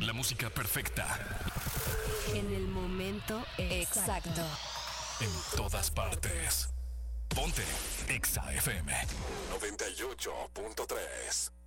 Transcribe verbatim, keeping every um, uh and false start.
la música perfecta. En el momento exacto. En todas partes. Ponte Exa F M noventa y ocho punto tres.